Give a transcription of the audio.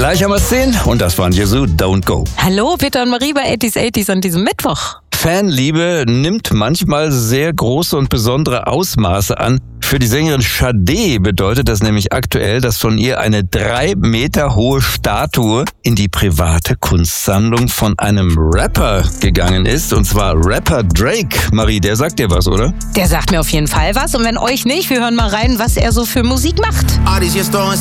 Gleich haben wir 10 und das waren Yazoo, Don't Go. Hallo, Peter und Marie bei 80s an diesem Mittwoch. Fanliebe nimmt manchmal sehr große und besondere Ausmaße an. Für die Sängerin Sade bedeutet das nämlich aktuell, dass von ihr eine 3 Meter hohe Statue in die private Kunstsammlung von einem Rapper gegangen ist. Und zwar Rapper Drake. Marie, der sagt dir was, oder? Der sagt mir auf jeden Fall was. Und wenn euch nicht, wir hören mal rein, was er so für Musik macht.